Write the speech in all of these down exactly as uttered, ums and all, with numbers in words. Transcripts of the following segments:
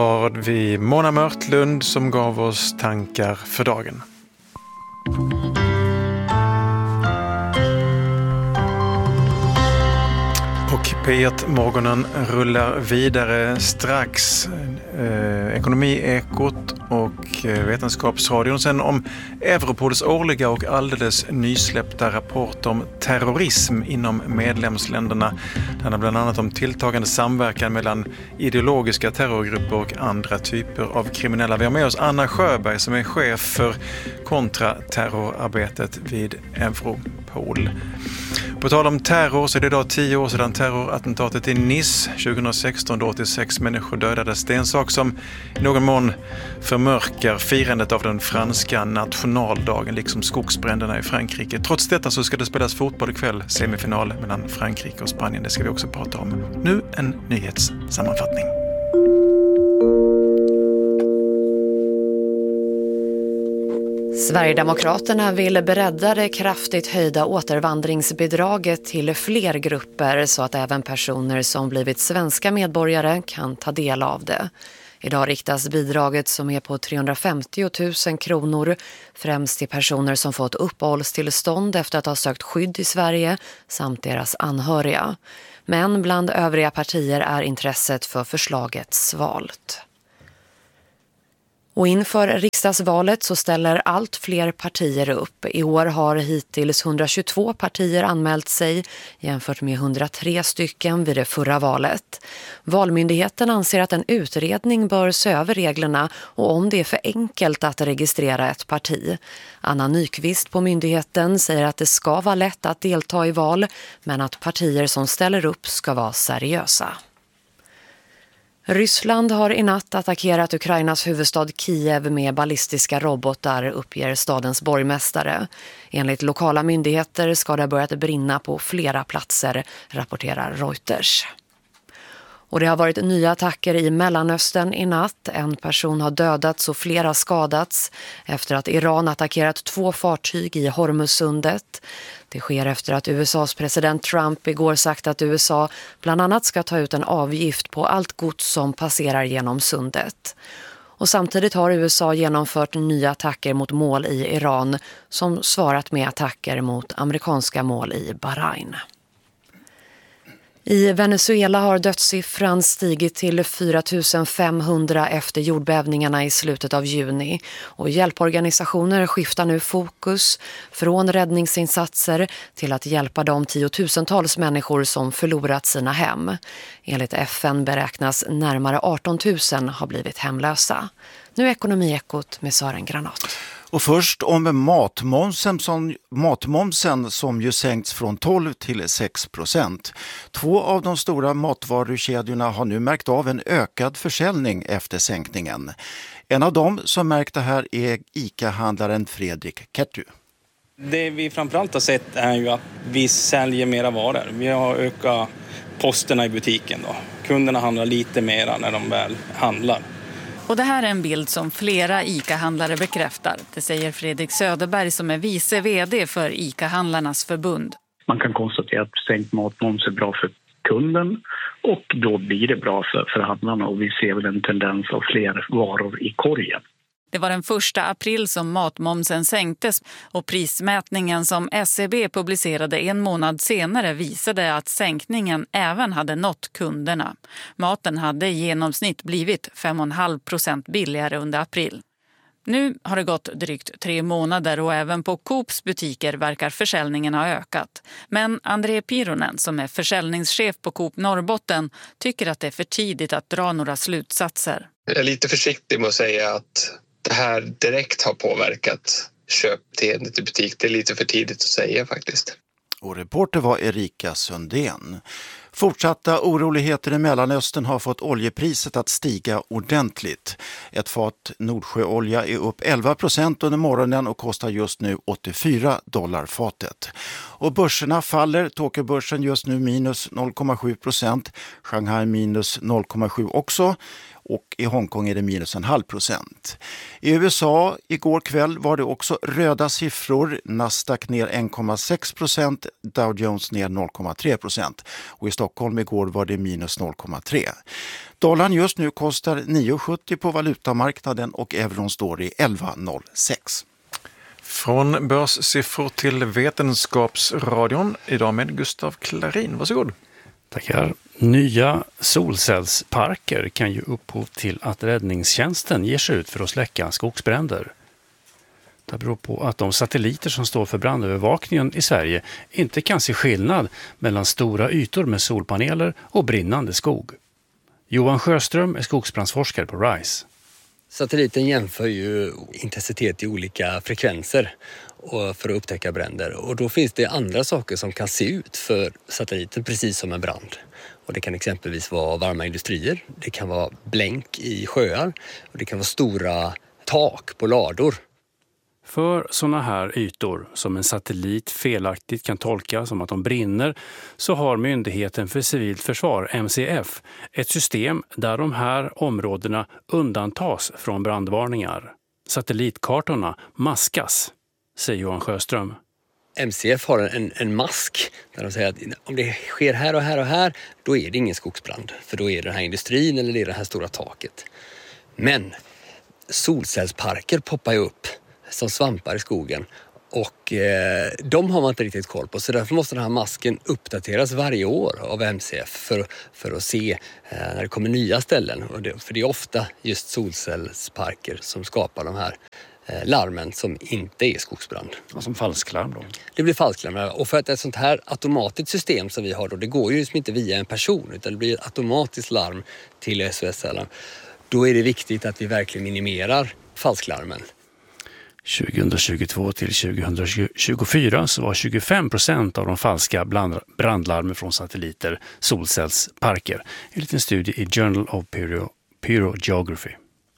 Har vi Mona Mörtlund som gav oss tankar för dagen. Och P ett-morgonen rullar vidare strax. Eh, Ekonomiekot och eh, Vetenskapsradion. Sen om Europols årliga och alldeles nysläppta rapport om terrorism inom medlemsländerna. Det handlar bland annat om tilltagande samverkan mellan ideologiska terrorgrupper och andra typer av kriminella. Vi har med oss Anna Sjöberg som är chef för kontraterrorarbetet vid Europol. På tal om terror så är det idag tio år sedan terrorattentatet i Nice tjugohundrasexton då åttiosex människor dödades. Det är en sak som i någon mån förmörkar firandet av den franska nationaldagen liksom skogsbränderna i Frankrike. Trots detta så ska det spelas fotboll ikväll, semifinal mellan Frankrike och Spanien. Det ska vi också prata om. Nu en nyhetssammanfattning. Sverigedemokraterna vill bredda det kraftigt höjda återvandringsbidraget till fler grupper så att även personer som blivit svenska medborgare kan ta del av det. Idag riktas bidraget som är på trehundrafemtio tusen kronor främst till personer som fått uppehållstillstånd efter att ha sökt skydd i Sverige samt deras anhöriga. Men bland övriga partier är intresset för förslaget svalt. Och inför riksdagsvalet så ställer allt fler partier upp. I år har hittills hundratjugotvå partier anmält sig jämfört med hundratre stycken vid det förra valet. Valmyndigheten anser att en utredning bör se över reglerna och om det är för enkelt att registrera ett parti. Anna Nyqvist på myndigheten säger att det ska vara lätt att delta i val men att partier som ställer upp ska vara seriösa. Ryssland har i natt attackerat Ukrainas huvudstad Kiev med ballistiska robotar, uppger stadens borgmästare. Enligt lokala myndigheter ska det ha börjat brinna på flera platser, rapporterar Reuters. Och det har varit nya attacker i Mellanöstern i natt. En person har dödats och flera skadats efter att Iran attackerat två fartyg i Hormuzsundet. Det sker efter att U S A:s president Trump igår sagt att U S A bland annat ska ta ut en avgift på allt gods som passerar genom sundet. Och samtidigt har U S A genomfört nya attacker mot mål i Iran som svarat med attacker mot amerikanska mål i Bahrain. I Venezuela har dödssiffran stigit till fyra tusen femhundra efter jordbävningarna i slutet av juni och hjälporganisationer skiftar nu fokus från räddningsinsatser till att hjälpa de tiotusentals människor som förlorat sina hem. Enligt F N beräknas närmare arton tusen ha blivit hemlösa. Nu är Ekonomiekot med Sören Granat. Och först om matmomsen som, matmomsen som ju sänkts från tolv till sex procent. Två av de stora matvarukedjorna har nu märkt av en ökad försäljning efter sänkningen. En av dem som märkt det här är ICA-handlaren Fredrik Kertu. Det vi framförallt har sett är ju att vi säljer mera varor. Vi har ökat posterna i butiken då. Kunderna handlar lite mera när de väl handlar. Och det här är en bild som flera ICA-handlare bekräftar. Det säger Fredrik Söderberg som är vice vd för ICA-handlarnas förbund. Man kan konstatera att sänkt matmoms är bra för kunden och då blir det bra för, för handlarna och vi ser väl en tendens av fler varor i korgen. Det var den första april som matmomsen sänktes och prismätningen som S C B publicerade en månad senare visade att sänkningen även hade nått kunderna. Maten hade i genomsnitt blivit fem komma fem procent billigare under april. Nu har det gått drygt tre månader och även på Coops butiker verkar försäljningen ha ökat. Men André Pironen som är försäljningschef på Coop Norrbotten tycker att det är för tidigt att dra några slutsatser. Jag är lite försiktig med att säga att det här direkt har påverkat köpbeteendet i butik. Det är lite för tidigt att säga faktiskt. Och reporter var Erika Sundén. Fortsatta oroligheter i Mellanöstern har fått oljepriset att stiga ordentligt. Ett fat Nordsjöolja är upp elva procent under morgonen och kostar just nu åttiofyra dollar fatet. Och börserna faller. Tokyobörsen just nu minus noll komma sju procent. Shanghai minus noll komma sju också. och i Hongkong är det minus en halv procent. I U S A igår kväll var det också röda siffror. Nasdaq ner en komma sex procent, Dow Jones ner noll komma tre procent och i Stockholm igår var det minus noll komma tre. Dollarn just nu kostar nio komma sjuttio på valutamarknaden och euron står i elva komma noll sex. Från börssiffror till Vetenskapsradion, idag med Gustav Klarin. Varsågod. Tackar. Nya solcellsparker kan ju upphov till att räddningstjänsten ger sig ut för att släcka skogsbränder. Det beror på att de satelliter som står för brandövervakningen i Sverige inte kan se skillnad mellan stora ytor med solpaneler och brinnande skog. Johan Sjöström är skogsbrandsforskare på RISE. Satelliten jämför ju intensitet i olika frekvenser för att upptäcka bränder. Och då finns det andra saker som kan se ut för satelliten precis som en brand. Och det kan exempelvis vara varma industrier, det kan vara blänk i sjöar och det kan vara stora tak på lador. För sådana här ytor som en satellit felaktigt kan tolka som att de brinner så har Myndigheten för civilt försvar, M C F, ett system där de här områdena undantas från brandvarningar. Satellitkartorna maskas, säger Johan Sjöström. M C F har en, en mask där de säger att om det sker här och här och här, då är det ingen skogsbrand. För då är det den här industrin eller det är det här stora taket. Men solcellsparker poppar ju upp som svampar i skogen och eh, de har man inte riktigt koll på, så därför måste den här masken uppdateras varje år av M C F för, för att se eh, när det kommer nya ställen. Och det, för det är ofta just solcellsparker som skapar de här eh, larmen som inte är skogsbrand. Och som falsklarm då? Det blir falsklarm, och för att ett sånt här automatiskt system som vi har då, det går ju liksom inte via en person utan det blir ett automatiskt larm till S O S-alarm. Då är det viktigt att vi verkligen minimerar falsklarmen. tjugohundratjugotvå till tjugohundratjugofyra så var tjugofem procent av de falska brandlarmen från satelliter solcellsparker. En liten studie i Journal of Pyrogeography.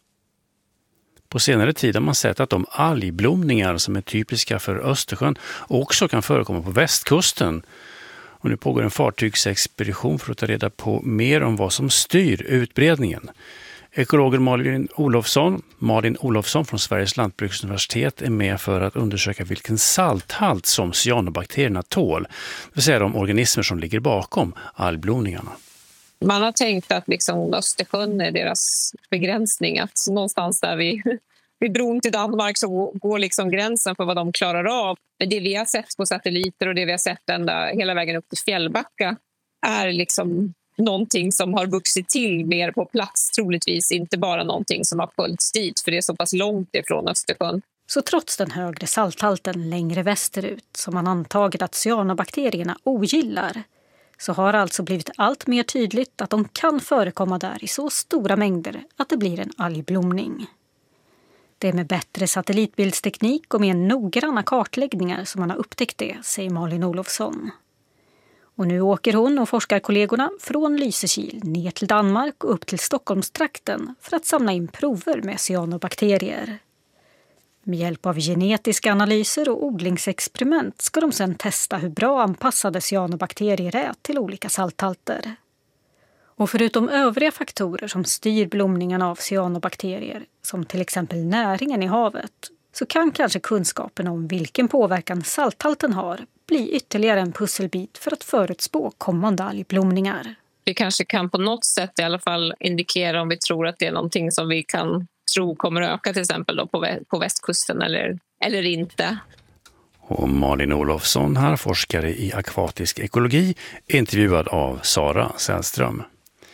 På senare tid har man sett att de algblomningar som är typiska för Östersjön också kan förekomma på västkusten. Och nu pågår en fartygsexpedition för att ta reda på mer om vad som styr utbredningen. Ekologen Malin Olofsson, Malin Olofsson från Sveriges lantbruksuniversitet är med för att undersöka vilken salthalt som cyanobakterierna tål, det vill säga de organismer som ligger bakom algblomningarna. Man har tänkt att liksom Östersjön är deras begränsning, att någonstans där vi, vid bron till Danmark så går liksom gränsen för vad de klarar av. Men det vi har sett på satelliter och det vi har sett ända hela vägen upp till Fjällbacka är liksom någonting som har vuxit till mer på plats, troligtvis inte bara någonting som har följts dit, för det är så pass långt ifrån Östersjön. Så trots den högre salthalten längre västerut som man antagit att cyanobakterierna ogillar, så har det alltså blivit allt mer tydligt att de kan förekomma där i så stora mängder att det blir en algblomning. Det är med bättre satellitbildsteknik och med noggranna kartläggningar som man har upptäckt det, säger Malin Olofsson. Och nu åker hon och forskarkollegorna från Lysekil ner till Danmark och upp till Stockholmstrakten för att samla in prover med cyanobakterier. Med hjälp av genetiska analyser och odlingsexperiment ska de sedan testa hur bra anpassade cyanobakterier är till olika salthalter. Och förutom övriga faktorer som styr blomningen av cyanobakterier, som till exempel näringen i havet, så kan kanske kunskapen om vilken påverkan salthalten har bli ytterligare en pusselbit för att förutspå kommande algblomningar. Vi kanske kan på något sätt i alla fall indikera om vi tror att det är någonting som vi kan tro kommer att öka till exempel då på, vä- på västkusten eller, eller inte. Och Malin Olofsson här, forskare i akvatisk ekologi, intervjuad av Sara Sällström.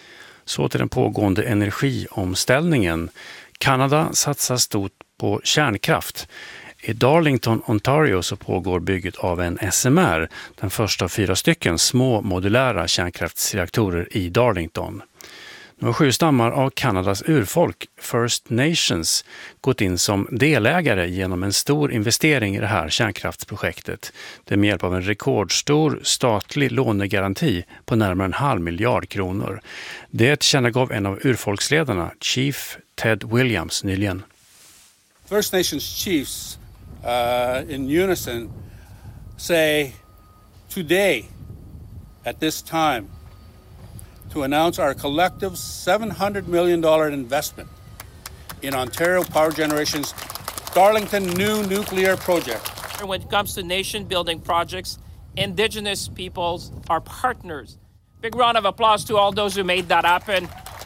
Så till den pågående energiomställningen. Kanada satsar stort på kärnkraft. I Darlington, Ontario så pågår bygget av en S M R, den första av fyra stycken små modulära kärnkraftsreaktorer i Darlington. Nu har sju stammar av Kanadas urfolk, First Nations, gått in som delägare genom en stor investering i det här kärnkraftsprojektet. Det är med hjälp av en rekordstor statlig lånegaranti på närmare en halv miljard kronor. Det tillkännagav en av urfolksledarna, Chief Ted Williams, nyligen. First Nations chiefs uh, in unison say today, at this time, to announce our collective seven hundred million dollars investment in Ontario Power Generation's Darlington New Nuclear Project. When it comes to nation-building projects, Indigenous peoples are partners. Big round of applause to all those who made that happen.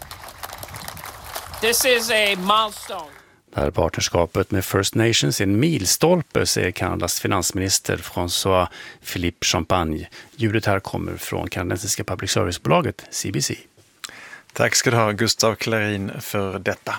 This is a milestone. Det här partnerskapet med First Nations är en milstolpe, säger Kanadas finansminister François Philippe Champagne. Ljudet här kommer från kanadensiska public service-bolaget C B C. Tack ska du ha, Gustav Klarin, för detta.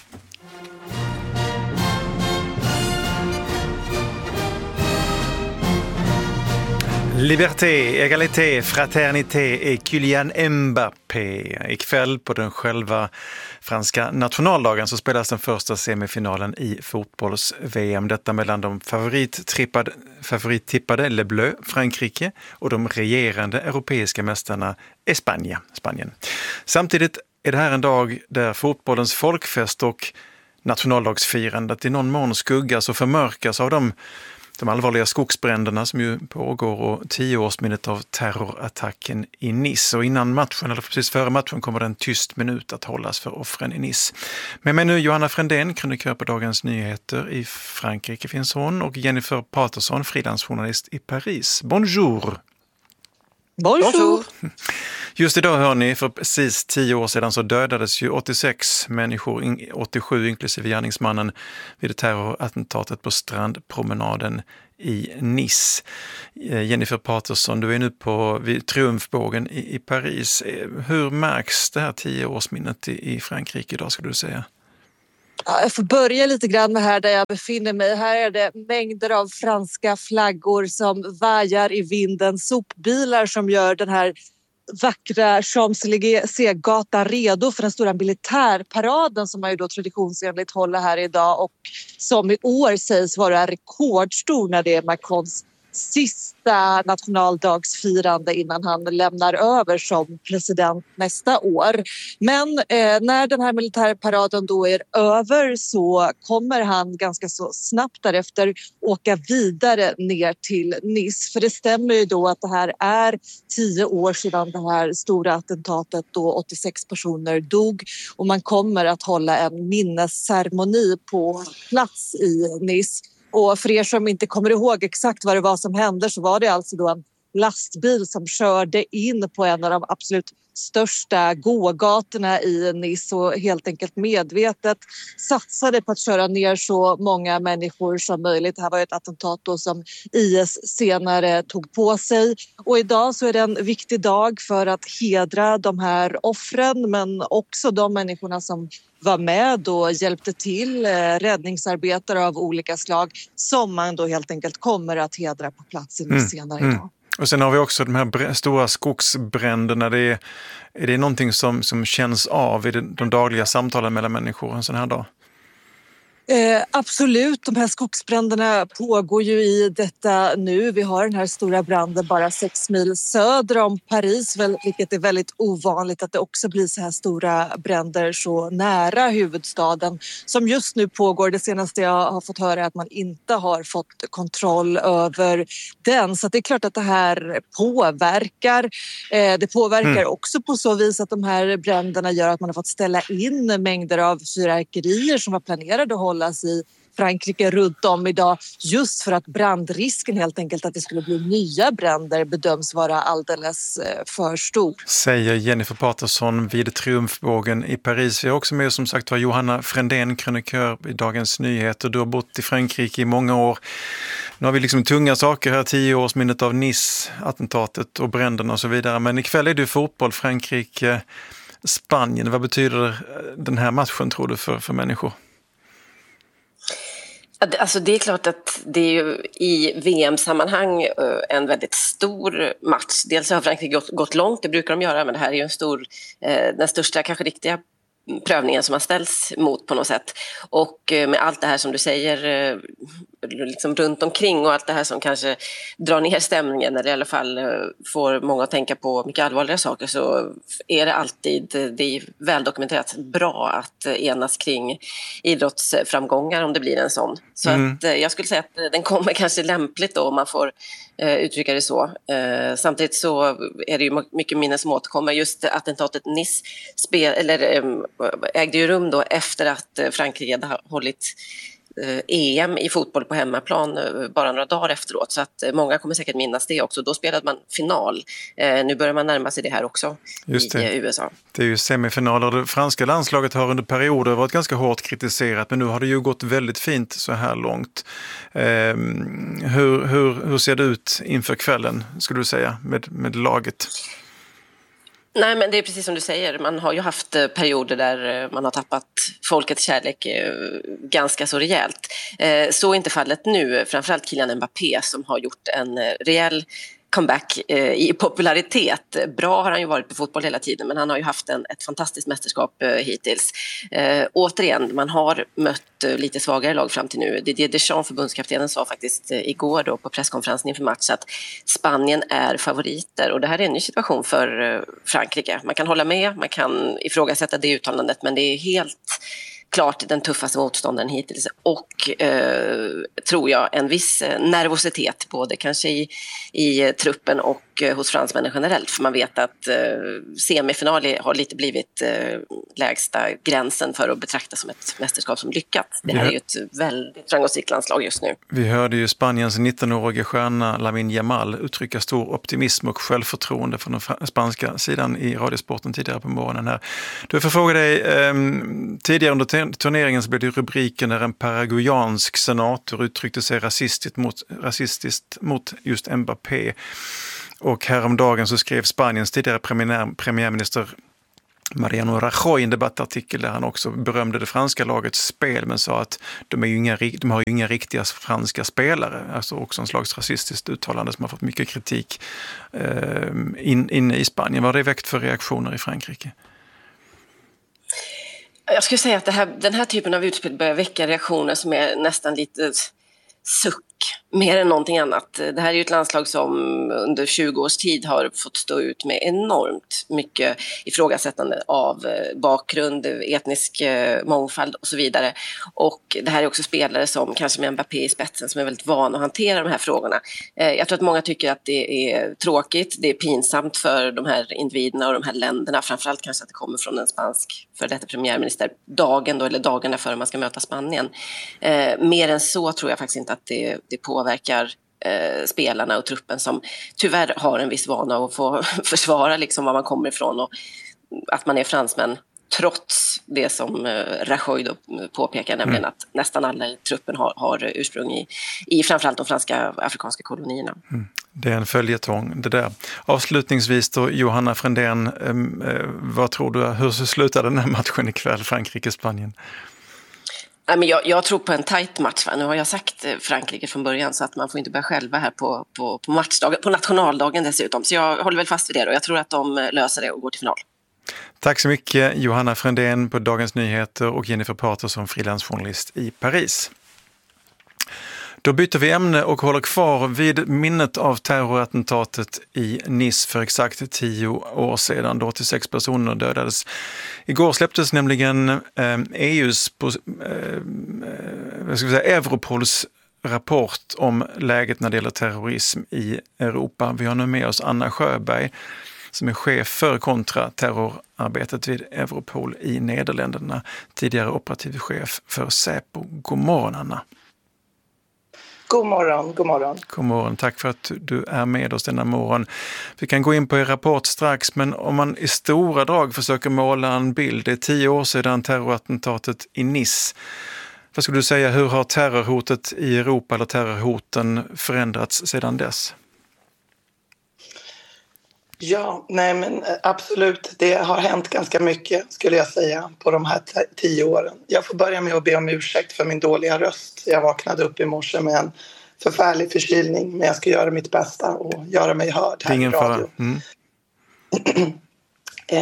Liberté, égalité, fraternité et Kylian Mbappé. Ikväll på den själva franska nationaldagen så spelas den första semifinalen i fotbolls-V M. Detta mellan de favorittippade, favorittippade Le Bleu, Frankrike, och de regerande europeiska mästarna Spanien. Spanien. Samtidigt är det här en dag där fotbollens folkfest och nationaldagsfirandet i någon mån skuggas och förmörkas av de De allvarliga skogsbränderna som ju pågår och tioårsminnet av terrorattacken i Nice. Och innan matchen, eller precis före matchen, kommer det en tyst minut att hållas för offren i Nice. Med mig nu Johanna Frändén, krönikör på Dagens Nyheter. I Frankrike finns hon, och Jennifer Patterson, frilansjournalist i Paris. Bonjour! Bonjour! Just idag, hör ni, för precis tio år sedan så dödades ju åttiosex människor, åttiosju inklusive gärningsmannen, vid terrorattentatet på strandpromenaden i Nice. Jennifer Patterson, du är nu på vid Triumfbågen i, i Paris. Hur märks det här tioårsminnet i, i Frankrike idag, skulle du säga? Ja, jag får börja lite grann med här där jag befinner mig. Här är det mängder av franska flaggor som vajar i vinden. Sopbilar som gör den här vackra Champs-Élysées-gatan redo för den stora militärparaden som man ju då traditionsenligt håller här idag, och som i år sägs vara rekordstor när det är Macrons sista nationaldagsfirande innan han lämnar över som president nästa år. Men eh, när den här militärparaden då är över så kommer han ganska så snabbt därefter åka vidare ner till Nice. För det stämmer ju då att det här är tio år sedan det här stora attentatet då åttiosex personer dog, och man kommer att hålla en minnesceremoni på plats i Nice. Och för er som inte kommer ihåg exakt vad det var som hände, så var det alltså då en lastbil som körde in på en av de absolut största gågatorna i Nice och helt enkelt medvetet satsade på att köra ner så många människor som möjligt. Det här var ett attentat då som I S senare tog på sig, och idag så är det en viktig dag för att hedra de här offren, men också de människorna som var med och hjälpte till, räddningsarbetare av olika slag som man då helt enkelt kommer att hedra på plats mm. senare idag. Mm. Och sen har vi också de här stora skogsbränderna. Det är, är det någonting som, som känns av i de dagliga samtalen mellan människor en sån här dag? Eh, absolut, de här skogsbränderna pågår ju i detta nu. Vi har den här stora branden bara sex mil söder om Paris, vilket är väldigt ovanligt att det också blir så här stora bränder så nära huvudstaden som just nu pågår. Det senaste jag har fått höra är att man inte har fått kontroll över den. Så det är klart att det här påverkar. Eh, det påverkar mm. också på så vis att de här bränderna gör att man har fått ställa in mängder av fyrverkerier som var planerade att hålla i Frankrike runt om idag, just för att brandrisken helt enkelt att det skulle bli nya bränder bedöms vara alldeles för stor. Säger Jennifer Patterson vid Triumfbågen i Paris. Vi har också med som sagt var Johanna Frändén, krönikör i Dagens Nyheter. Du har bott i Frankrike i många år. Nu har vi liksom tunga saker här, tio års minnet av Nice-attentatet och bränderna och så vidare. Men ikväll är det fotboll, Frankrike, Spanien. Vad betyder den här matchen, tror du, för, för människor? Alltså det är klart att det är ju i V M-sammanhang en väldigt stor match. Dels har Frankrike gått, gått långt, det brukar de göra, men det här är ju en stor, den största kanske riktiga prövningen som man ställs mot på något sätt. Och med allt det här som du säger, liksom runt omkring och allt det här som kanske drar ner stämningen, eller i alla fall får många att tänka på mycket allvarliga saker, så är det alltid, det är väldokumenterat, bra att enas kring idrottsframgångar om det blir en sån. Så Mm. att jag skulle säga att den kommer kanske lämpligt då, om man får eh, uttrycka det så. Eh, samtidigt så är det ju mycket minnen som återkommer. Just attentatet Nice spel, eller, eh, ägde ju rum då efter att Frankrike hade hållit E M i fotboll på hemmaplan bara några dagar efteråt, så att många kommer säkert minnas det också. Då spelade man final. Nu börjar man närma sig det här också. Just det. I U S A. Det är ju semifinaler. Det franska landslaget har under perioder varit ganska hårt kritiserat, men nu har det ju gått väldigt fint så här långt. Eh, hur, hur, hur ser det ut inför kvällen, skulle du säga, med, med laget? Nej, men det är precis som du säger. Man har ju haft perioder där man har tappat folkets kärlek ganska så rejält. Så är inte fallet nu. Framförallt Kylian Mbappé som har gjort en rejäl comeback eh, i popularitet. Bra har han ju varit på fotboll hela tiden, men han har ju haft en, ett fantastiskt mästerskap eh, hittills. Eh, återigen, man har mött eh, lite svagare lag fram till nu. Didier Deschamps, förbundskaptenen, sa faktiskt eh, igår då på presskonferensen inför match att Spanien är favoriter, och det här är en ny situation för eh, Frankrike. Man kan hålla med, man kan ifrågasätta det uttalandet, men det är helt klart den tuffaste motståndaren hittills, och eh, tror jag en viss nervositet både kanske i, i truppen och eh, hos fransmännen generellt, för man vet att eh, semifinal har lite blivit eh, lägsta gränsen för att betrakta som ett mästerskap som lyckat. Det här är ju ett väldigt framgångsrikt landslag just nu. Vi hörde ju Spaniens nittonårige stjärna Lamine Yamal uttrycka stor optimism och självförtroende från den spanska sidan i Radiosporten tidigare på morgonen här. Du får fråga dig, eh, tidigare under turneringen så blev det rubriken när en paraguayansk senator uttryckte sig rasistiskt mot, rasistiskt mot just Mbappé. Och häromdagen så skrev Spaniens tidigare premiär, premiärminister Mariano Rajoy en debattartikel där han också berömde det franska lagets spel, men sa att de, är ju inga, de har ju inga riktiga franska spelare. Alltså också en slags rasistiskt uttalande som har fått mycket kritik eh, in, inne i Spanien. Vad har det väckt för reaktioner i Frankrike? Jag skulle säga att det här, den här typen av utspel börjar väcka reaktioner som är nästan lite suck, mer än någonting annat. Det här är ju ett landslag som under tjugo års tid har fått stå ut med enormt mycket ifrågasättande av bakgrund, etnisk mångfald och så vidare. Och det här är också spelare som, kanske med Mbappé i spetsen, som är väldigt van att hantera de här frågorna. Jag tror att många tycker att det är tråkigt, det är pinsamt för de här individerna och de här länderna, framförallt kanske att det kommer från en spansk för detta premiärminister dagen då, eller dagarna före man ska möta Spanien. Mer än så tror jag faktiskt inte att det, det påverkar eh, spelarna och truppen, som tyvärr har en viss vana att få försvara liksom var man kommer ifrån och att man är fransmän, trots det som eh, Rajoy då påpekar, mm. nämligen att nästan alla i truppen har, har ursprung i, i framförallt de franska afrikanska kolonierna. Mm. Det är en följetong det där. Avslutningsvis då, Johanna Frändén, eh, eh, vad tror du, hur slutar den här matchen ikväll, Frankrike-Spanien? Jag, jag tror på en tajt match. Va? Nu har jag sagt Frankrike från början, så att man får inte börja själva här på, på, på matchdagen, på nationaldagen dessutom. Så jag håller väl fast vid det då. Jag tror att de löser det och går till final. Tack så mycket, Johanna Frändén på Dagens Nyheter och Jennifer Pater som frilansjournalist i Paris. Då byter vi ämne och håller kvar vid minnet av terrorattentatet i Nice för exakt tio år sedan, då åttiosex personer dödades. Igår släpptes nämligen eh, E U:s, eh, vad ska vi säga, Europols rapport om läget när det gäller terrorism i Europa. Vi har nu med oss Anna Sjöberg som är chef för kontraterrorarbetet vid Europol i Nederländerna, tidigare operativ chef för Säpo. God morgon, Anna. God morgon, god morgon. God morgon, tack för att du är med oss denna morgon. Vi kan gå in på er rapport strax, men om man i stora drag försöker måla en bild, det är tio år sedan terrorattentatet i Nice. Vad skulle du säga, hur har terrorhotet i Europa eller terrorhoten förändrats sedan dess? Ja, nej men absolut. Det har hänt ganska mycket skulle jag säga på de här t- tio åren. Jag får börja med att be om ursäkt för min dåliga röst. Jag vaknade upp i morse med en förfärlig förkylning, men jag ska göra mitt bästa och göra mig hörd här i radio. Mm.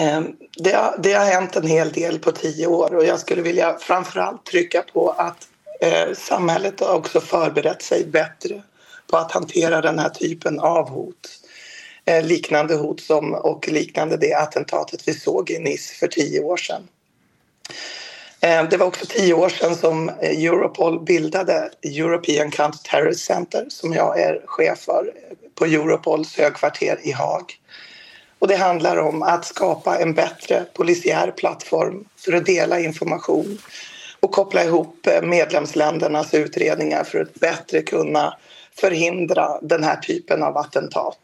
det, har, det har hänt en hel del på tio år, och jag skulle vilja framförallt trycka på att Eh, samhället har också förberett sig bättre på att hantera den här typen av hot. Eh, liknande hot som, och liknande det attentatet vi såg i Nice för tio år sedan. Eh, det var också tio år sedan som Europol bildade European Counter-Terrorist Center som jag är chef för på Europols högkvarter i Haag. Och det handlar om att skapa en bättre polisiär plattform för att dela information och koppla ihop medlemsländernas utredningar för att bättre kunna förhindra den här typen av attentat.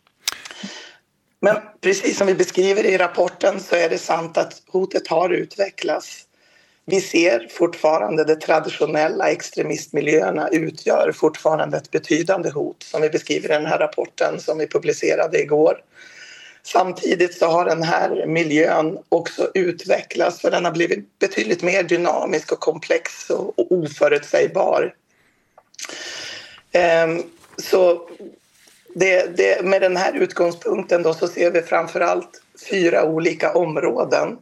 Men precis som vi beskriver i rapporten så är det sant att hotet har utvecklats. Vi ser fortfarande de traditionella extremistmiljöerna utgör fortfarande ett betydande hot som vi beskriver i den här rapporten som vi publicerade igår. Samtidigt så har den här miljön också utvecklats för den har blivit betydligt mer dynamisk och komplex och oförutsägbar. Så det, det, med den här utgångspunkten då så ser vi framförallt fyra olika områden.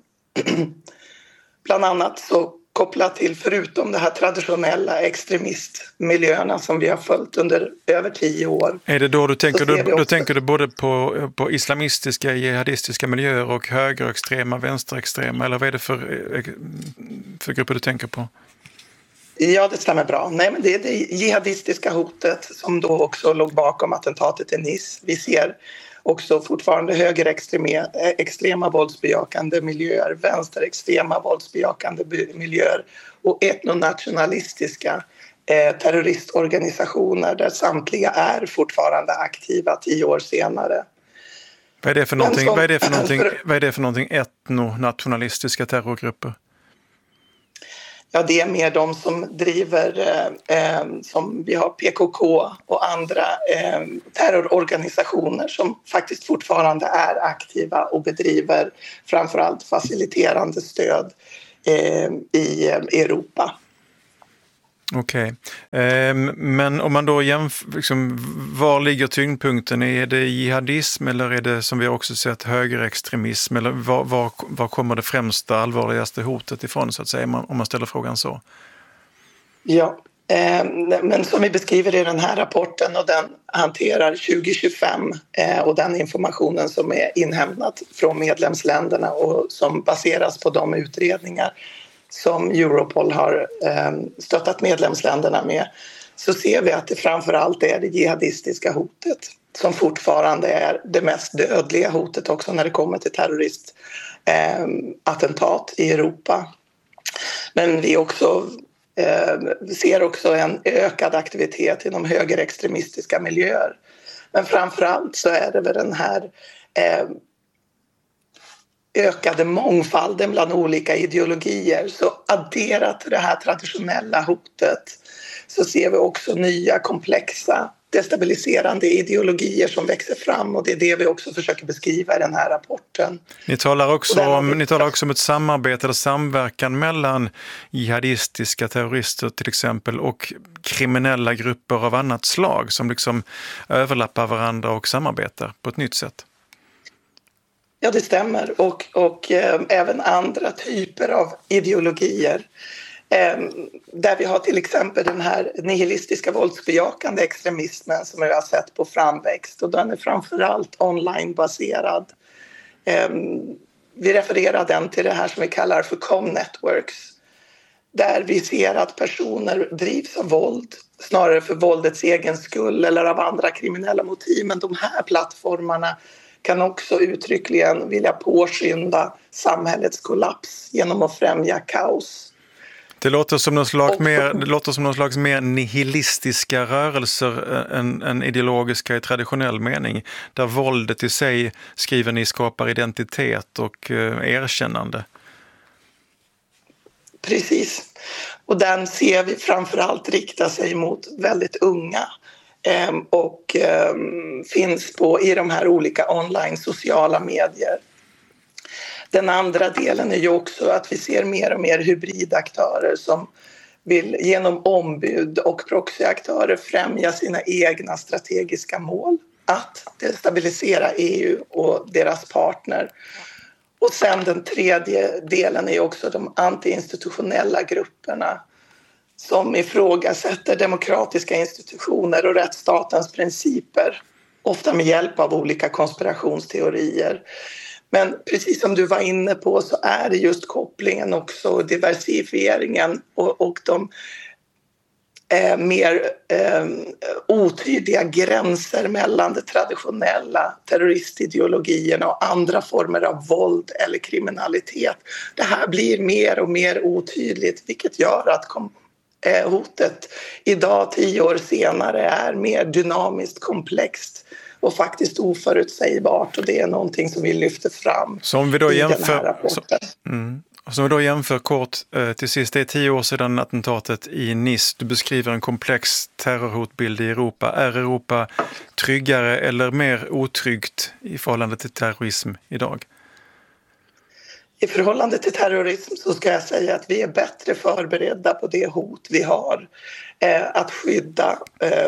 Bland annat så kopplat till, förutom det här traditionella extremistmiljöerna som vi har följt under över tio år. Är det då du tänker, du, också... då tänker du både på, på islamistiska, jihadistiska miljöer och högerextrema, vänsterextrema, eller vad är det för, för grupper du tänker på? Ja, det stämmer bra. Nej, men det är det jihadistiska hotet som då också låg bakom attentatet i Nice. Vi ser också fortfarande högerextrema extrema våldsbejakande miljöer, vänsterextrema våldsbejakande miljöer och etnonationalistiska eh, terroristorganisationer där samtliga är fortfarande aktiva tio år senare. Vad är det för någonting, som, vad är det för någonting, för, vad är det för någonting etnonationalistiska terrorgrupper? Ja, det är mer de som driver, eh, som vi har P K K och andra eh, terrororganisationer som faktiskt fortfarande är aktiva och bedriver framförallt faciliterande stöd eh, i eh, Europa. Okej, okay. eh, men om man då jämför, liksom, var ligger tyngdpunkten? Är det jihadism eller är det som vi också sett högerextremism? Eller var, var, var kommer det främsta allvarligaste hotet ifrån så att säga, om man ställer frågan så? Ja, eh, men som vi beskriver i den här rapporten och den hanterar tjugo tjugofem eh, och den informationen som är inhämtad från medlemsländerna och som baseras på de utredningar som Europol har eh, stöttat medlemsländerna med, så ser vi att det framförallt är det jihadistiska hotet som fortfarande är det mest dödliga hotet också när det kommer till terroristattentat eh, i Europa. Men vi också, eh, ser också en ökad aktivitet inom högerextremistiska miljöer. Men framförallt så är det väl den här eh, ökade mångfalden bland olika ideologier. Så adderat till det här traditionella hotet så ser vi också nya komplexa destabiliserande ideologier som växer fram och det är det vi också försöker beskriva i den här rapporten. Ni talar också, om, ni talar också om ett samarbete eller samverkan mellan jihadistiska terrorister till exempel och kriminella grupper av annat slag som liksom överlappar varandra och samarbetar på ett nytt sätt. Ja, det stämmer. Och, och eh, även andra typer av ideologier. Eh, där vi har till exempel den här nihilistiska våldsbejakande extremismen som vi har sett på framväxt. Och den är framförallt onlinebaserad. Eh, vi refererar den till det här som vi kallar för com-networks. Där vi ser att personer drivs av våld, snarare för våldets egen skull eller av andra kriminella motiv. Men de här plattformarna kan också uttryckligen vilja påskynda samhällets kollaps genom att främja kaos. Det låter som någon slags, mer, det låter som någon slags mer nihilistiska rörelser än, än ideologiska i traditionell mening. Där våldet i sig, skriver ni, skapar identitet och eh, erkännande. Precis. Och den ser vi framförallt rikta sig mot väldigt unga. Och um, finns på i de här olika online sociala medier. Den andra delen är ju också att vi ser mer och mer hybridaktörer som vill genom ombud och proxyaktörer främja sina egna strategiska mål att destabilisera E U och deras partner. Och sen den tredje delen är också de antiinstitutionella grupperna som ifrågasätter demokratiska institutioner och rättsstatens principer, ofta med hjälp av olika konspirationsteorier. Men precis som du var inne på så är det just kopplingen också, diversifieringen och, och de eh, mer eh, otydliga gränser mellan de traditionella terroristideologierna och andra former av våld eller kriminalitet. Det här blir mer och mer otydligt, vilket gör att kom- eh, hotet idag, tio år senare, är mer dynamiskt komplext och faktiskt oförutsägbart, och det är någonting som vi lyfter fram som vi då i jämför, den här rapporten. Så, mm, som vi då jämför kort eh, till sist, det är tio år sedan attentatet i Nice. Du beskriver en komplex terrorhotbild i Europa. Är Europa tryggare eller mer otryggt i förhållande till terrorism idag? I förhållande till terrorism så ska jag säga att vi är bättre förberedda på det hot vi har. Eh, att skydda eh,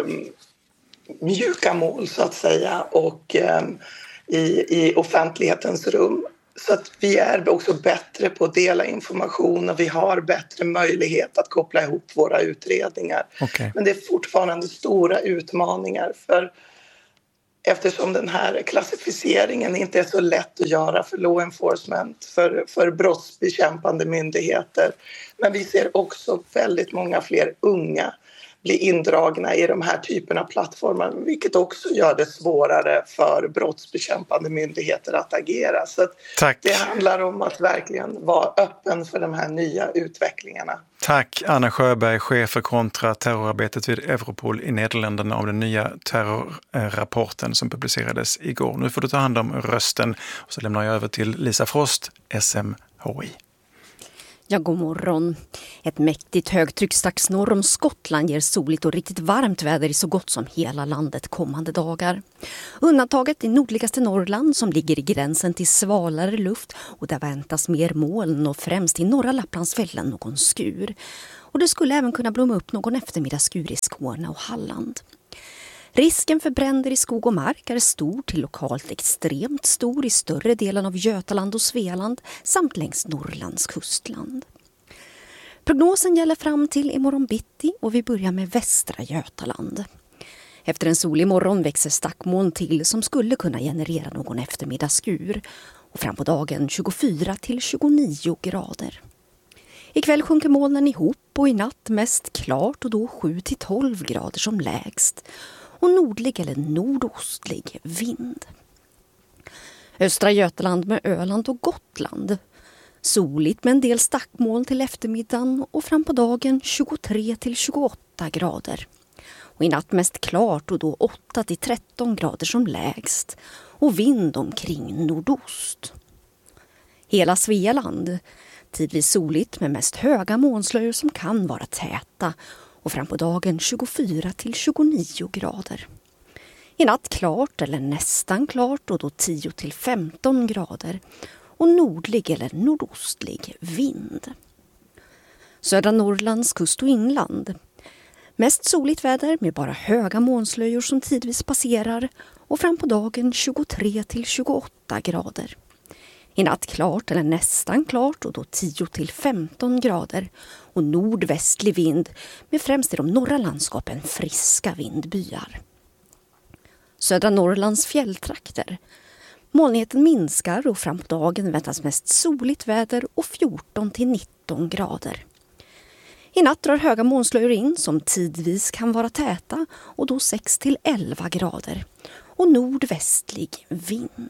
mjuka mål så att säga och eh, i, i offentlighetens rum. Så att vi är också bättre på att dela information och vi har bättre möjlighet att koppla ihop våra utredningar. Okay. Men det är fortfarande stora utmaningar för eftersom den här klassificeringen inte är så lätt att göra för law enforcement, för, för brottsbekämpande myndigheter. Men vi ser också väldigt många fler unga bli indragna i de här typerna av plattformar, vilket också gör det svårare för brottsbekämpande myndigheter att agera. Så att det handlar om att verkligen vara öppen för de här nya utvecklingarna. Tack Anna Sjöberg, chef för kontraterrorarbetet vid Europol i Nederländerna, om den nya terrorrapporten som publicerades igår. Nu får du ta hand om rösten och så lämnar jag över till Lisa Frost, S M H I. Ja, god morgon. Ett mäktigt högtryck strax norr om Skottland ger soligt och riktigt varmt väder i så gott som hela landet kommande dagar. Undantaget i nordligaste Norrland som ligger i gränsen till svalare luft, och där väntas mer moln och främst i norra Lapplandsfällen någon skur. Och det skulle även kunna blomma upp någon eftermiddagsskur i Skåne och Halland. Risken för bränder i skog och mark är stor till lokalt extremt stor i större delen av Götaland och Svealand samt längs Norrlands kustland. Prognosen gäller fram till imorgon bitti och vi börjar med västra Götaland. Efter en solig morgon växer stackmoln till som skulle kunna generera någon eftermiddagsskur och fram på dagen tjugofyra till tjugonio grader. Ikväll sjunker molnen ihop och i natt mest klart och då sju till tolv grader som lägst. Och nordlig eller nordostlig vind. Östra Götaland med Öland och Gotland. Soligt med en del stackmoln till eftermiddagen och fram på dagen tjugotre till tjugoåtta grader. Och i natt mest klart och då åtta till tretton grader som lägst. Och vind omkring nordost. Hela Svealand. Tidvis soligt med mest höga molnslöjor som kan vara täta. Och fram på dagen tjugofyra till tjugonio grader. I natt klart eller nästan klart och då tio till femton grader. Och nordlig eller nordostlig vind. Södra Norrlands kust och inland. Mest soligt väder med bara höga molnslöjor som tidvis passerar. Och fram på dagen tjugotre till tjugoåtta grader. I natt klart eller nästan klart och då tio till femton grader och nordvästlig vind med främst i de norra landskapen friska vindbyar. Södra Norrlands fjälltrakter. Molnigheten minskar och fram på dagen väntas mest soligt väder och fjorton till nitton grader. I natt drar höga molnslöjor in som tidvis kan vara täta och då sex till elva grader och nordvästlig vind.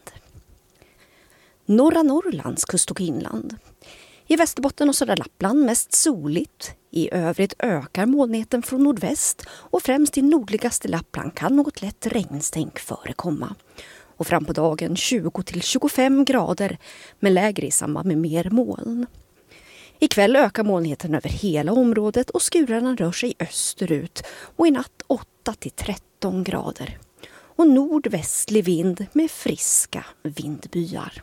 Norra Norrlands kust och inland. I Västerbotten och södra Lappland mest soligt. I övrigt ökar molnigheten från nordväst och främst i nordligaste Lappland kan något lätt regnstänk förekomma. Och fram på dagen tjugo till tjugofem grader med lägre i samband med mer moln. Ikväll ökar molnigheten över hela området och skurarna rör sig österut och i natt åtta till tretton grader. Och nordvästlig vind med friska vindbyar.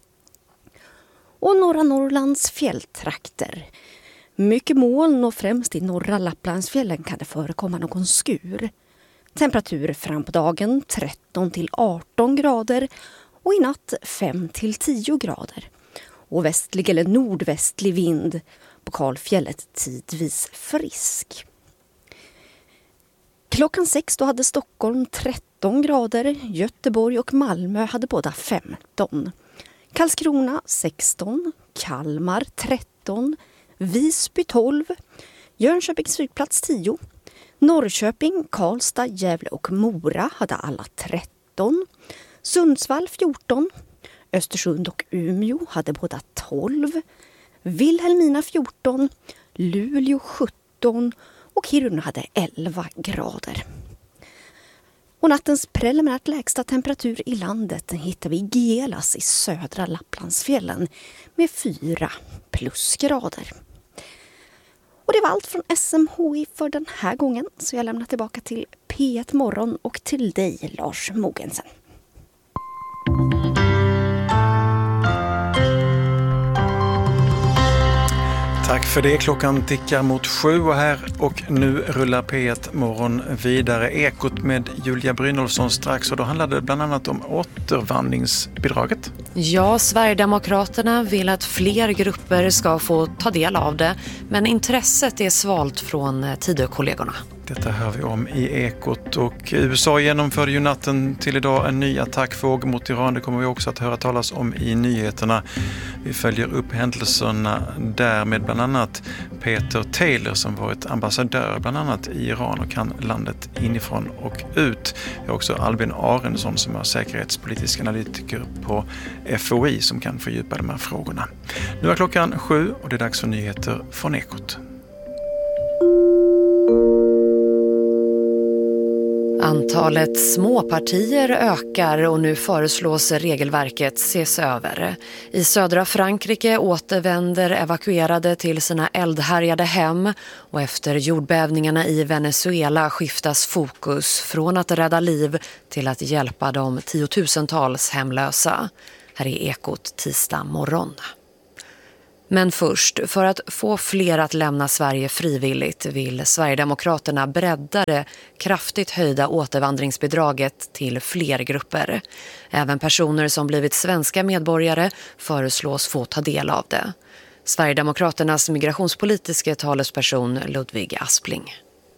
Och norra Norrlands fjälltrakter. Mycket moln och främst i norra Lapplandsfjällen kan det förekomma någon skur. Temperatur fram på dagen tretton till arton grader och i natt fem till tio grader. Och västlig eller nordvästlig vind på Kalfjället tidvis frisk. Klockan sex då hade Stockholm tretton grader, Göteborg och Malmö hade båda femton. Karlskrona sexton, Kalmar tretton, Visby tolv, Jönköpings flygplats tio, Norrköping, Karlstad, Gävle och Mora hade alla tretton, Sundsvall fjorton, Östersund och Umeå hade båda tolv, Vilhelmina fjorton, Luleå sjutton och Kiruna hade elva grader. Och nattens preliminärt lägsta temperatur i landet hittar vi i Gelas i södra Lapplandsfjällen med fyra plusgrader. Och det var allt från S M H I för den här gången, så jag lämnar tillbaka till P ett Morgon och till dig, Lars Mogensen. Tack för det. Klockan tickar mot sju och här och nu rullar P ett Morgon vidare. Ekot med Julia Brynolfsson strax, och då handlade det bland annat om återvandringsbidraget. Ja, Sverigedemokraterna vill att fler grupper ska få ta del av det, men intresset är svalt från Tidökollegorna. Detta hör vi om i Ekot, och U S A genomförde ju natten till idag en ny attackvåg mot Iran. Det kommer vi också att höra talas om i nyheterna. Vi följer upp händelserna där med bland annat Peter Taylor som varit ambassadör bland annat i Iran och kan landet inifrån och ut. Vi har också Albin Arensson som är säkerhetspolitisk analytiker på F O I som kan fördjupa de här frågorna. Nu är klockan sju och det är dags för nyheter från Ekot. Antalet småpartier ökar och nu föreslås regelverket ses över. I södra Frankrike återvänder evakuerade till sina eldhärjade hem, och efter jordbävningarna i Venezuela skiftas fokus från att rädda liv till att hjälpa de tiotusentals hemlösa. Här är Ekot tisdag morgon. Men först, för att få fler att lämna Sverige frivilligt vill Sverigedemokraterna bredda det kraftigt höjda återvandringsbidraget till fler grupper. Även personer som blivit svenska medborgare föreslås få ta del av det. Sverigedemokraternas migrationspolitiska talesperson Ludvig Aspling.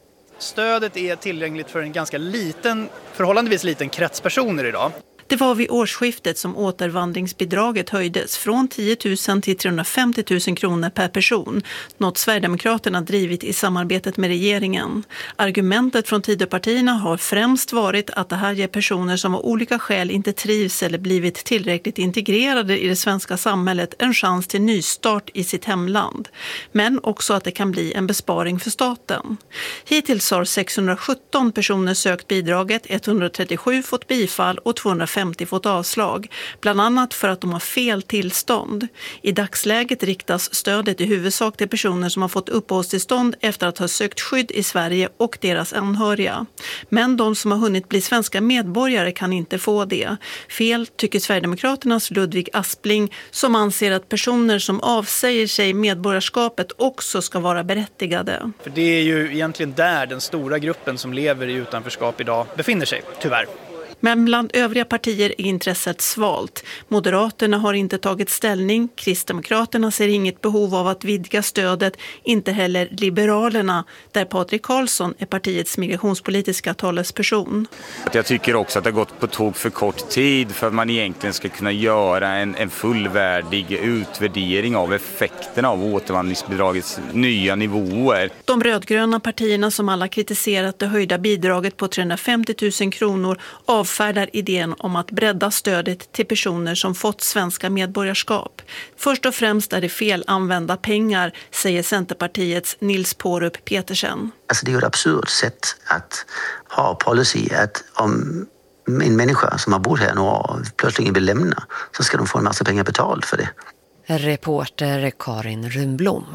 Stödet är tillgängligt för en ganska liten, förhållandevis liten krets personer idag. Det var vid årsskiftet som återvandringsbidraget höjdes från tio tusen till trehundrafemtio tusen kronor per person, något Sverigedemokraterna drivit i samarbetet med regeringen. Argumentet från Tidöpartierna har främst varit att det här ger personer som av olika skäl inte trivs eller blivit tillräckligt integrerade i det svenska samhället en chans till nystart i sitt hemland. Men också att det kan bli en besparing för staten. Hittills har sexhundrasjutton personer sökt bidraget, etthundratrettiosju fått bifall och tvåhundrafemtio fått avslag, bland annat för att de har fel tillstånd. I dagsläget riktas stödet i huvudsak till personer som har fått uppehållstillstånd efter att ha sökt skydd i Sverige och deras anhöriga. Men de som har hunnit bli svenska medborgare kan inte få det. Fel tycker Sverigedemokraternas Ludvig Aspling, som anser att personer som avsäger sig medborgarskapet också ska vara berättigade. För det är ju egentligen där den stora gruppen som lever i utanförskap idag befinner sig, tyvärr. Men bland övriga partier är intresset svalt. Moderaterna har inte tagit ställning, Kristdemokraterna ser inget behov av att vidga stödet, inte heller Liberalerna, där Patrik Karlsson är partiets migrationspolitiska talesperson. Jag tycker också att det har gått på tåg för kort tid för att man egentligen ska kunna göra en, en fullvärdig utvärdering av effekterna av återvandringsbidragets nya nivåer. De rödgröna partierna som alla kritiserat det höjda bidraget på trehundrafemtio tusen kronor avfärdar idén om att bredda stödet till personer som fått svenska medborgarskap. Först och främst är det fel använda pengar, säger Centerpartiets Nils Pårup Petersen. Alltså det är ju ett absurt sätt att ha policy att om en människa som har bott här några år plötsligt vill lämna så ska de få en massa pengar betalt för det. Reporter Karin Rundblom.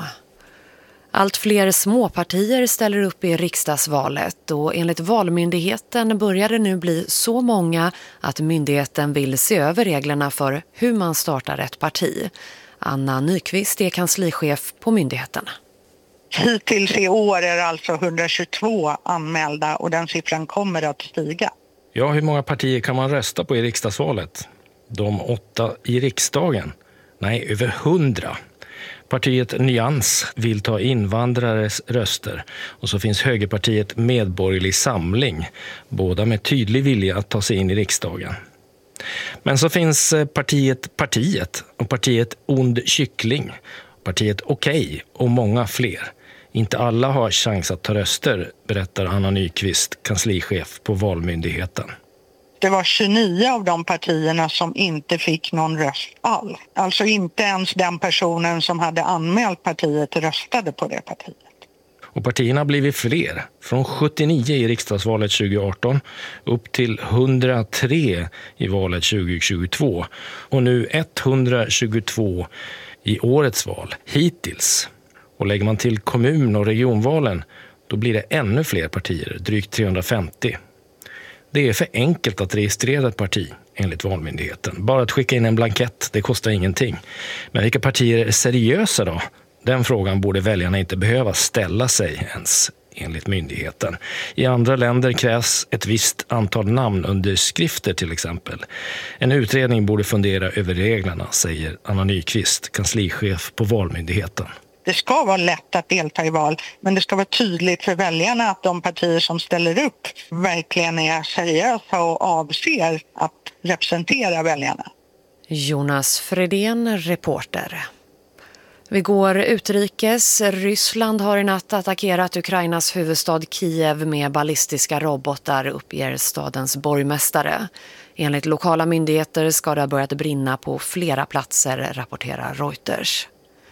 Allt fler småpartier ställer upp i riksdagsvalet, och enligt Valmyndigheten börjar det nu bli så många att myndigheten vill se över reglerna för hur man startar ett parti. Anna Nyqvist är kanslichef på myndigheten. Hittills i år är det alltså hundratjugotvå anmälda, och den siffran kommer att stiga. Ja, hur många partier kan man rösta på i riksdagsvalet? De åtta i riksdagen? Nej, över hundra. Partiet Nyans vill ta invandrares röster och så finns högerpartiet Medborgerlig Samling, båda med tydlig vilja att ta sig in i riksdagen. Men så finns partiet Partiet och partiet Ond Kyckling, partiet Okej och många fler. Inte alla har chans att ta röster, berättar Anna Nyqvist, kanslichef på Valmyndigheten. Det var tjugonio av de partierna som inte fick någon röst alls. Alltså inte ens den personen som hade anmält partiet röstade på det partiet. Och partierna har blivit fler, från sjuttionio i riksdagsvalet tjugo arton upp till hundratre i valet tjugo tjugotvå och nu etthundratjugotvå i årets val hittills. Och lägger man till kommun- och regionvalen, då blir det ännu fler partier, drygt trehundrafemtio. Det är för enkelt att registrera ett parti, enligt Valmyndigheten. Bara att skicka in en blankett, det kostar ingenting. Men vilka partier är seriösa då? Den frågan borde väljarna inte behöva ställa sig ens, enligt myndigheten. I andra länder krävs ett visst antal namnunderskrifter till exempel. En utredning borde fundera över reglerna, säger Anna Nyqvist, kanslichef på Valmyndigheten. Det ska vara lätt att delta i val, men det ska vara tydligt för väljarna att de partier som ställer upp verkligen är seriösa och avser att representera väljarna. Jonas Fredén, reporter. Vi går utrikes. Ryssland har i natt attackerat Ukrainas huvudstad Kiev med ballistiska robotar, uppger stadens borgmästare. Enligt lokala myndigheter ska det ha börjat brinna på flera platser, rapporterar Reuters.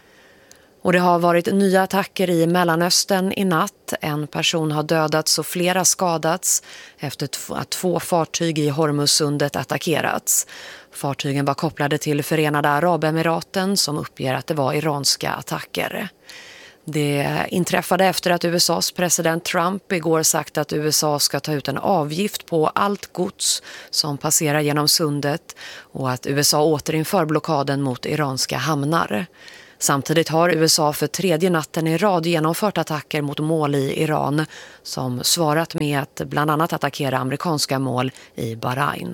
Och det har varit nya attacker i Mellanöstern i natt. En person har dödats och flera skadats efter att två fartyg i Hormuzsundet attackerats. Fartygen var kopplade till Förenade Arabemiraten som uppger att det var iranska attacker. Det inträffade efter att U S A:s president Trump igår sagt att U S A ska ta ut en avgift på allt gods som passerar genom sundet och att U S A återinför blockaden mot iranska hamnar. Samtidigt har U S A för tredje natten i rad genomfört attacker mot mål i Iran som svarat med att bland annat attackera amerikanska mål i Bahrain.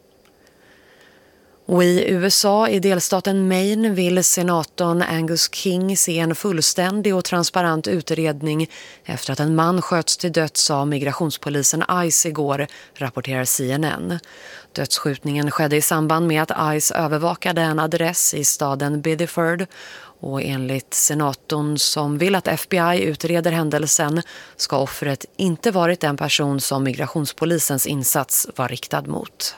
Och i U S A, i delstaten Maine, vill senatorn Angus King se en fullständig och transparent utredning efter att en man sköts till döds av migrationspolisen ICE igår, rapporterar C N N. Dödsskjutningen skedde i samband med att ICE övervakade en adress i staden Biddeford och enligt senatorn som vill att F B I utreder händelsen ska offret inte varit den person som migrationspolisens insats var riktad mot.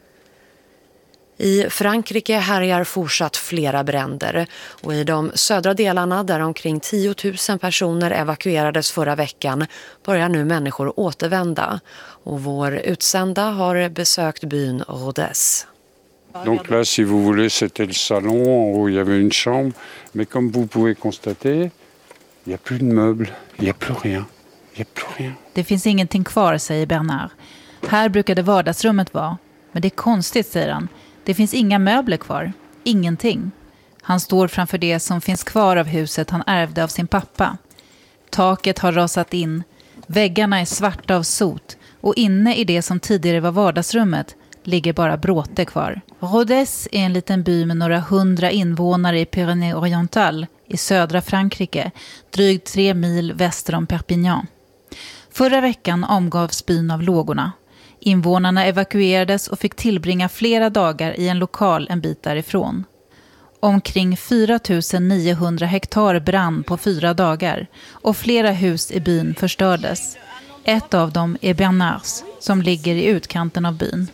I Frankrike härjar fortsatt flera bränder och i de södra delarna där omkring tio tusen personer evakuerades förra veckan börjar nu människor återvända och vår utsända har besökt byn Rodez. Donc là, si vous voulez, c'était le salon, en haut il y avait une chambre, mais comme vous pouvez constater, il n'y a plus de meubles, il n'y a plus rien, il n'y a plus rien. Det finns ingenting kvar, säger Bernard. Här brukade vardagsrummet vara, men det är konstigt, säger han. Det finns inga möbler kvar. Ingenting. Han står framför det som finns kvar av huset han ärvde av sin pappa. Taket har rasat in. Väggarna är svarta av sot. Och inne i det som tidigare var vardagsrummet ligger bara bråte kvar. Rodez är en liten by med några hundra invånare i Pyrénées-Orientales i södra Frankrike, drygt tre mil väster om Perpignan. Förra veckan omgavs byn av lågorna. Invånarna evakuerades och fick tillbringa flera dagar i en lokal en bit därifrån. Omkring fyra tusen niohundra hektar brann på fyra dagar och flera hus i byn förstördes. Ett av dem är Bernards som ligger i utkanten av byn.